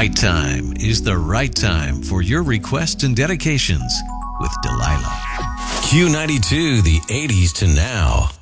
right time is the right time for your requests and dedications with Delilah. Q92, the 80s to now.